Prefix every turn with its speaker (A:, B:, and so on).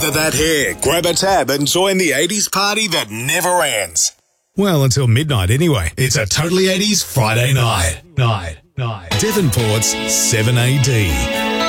A: Feather that hair, grab a tab and join the 80s party that never ends.
B: Well, until midnight anyway. It's a Totally 80s Friday night. Devonport's 7AD.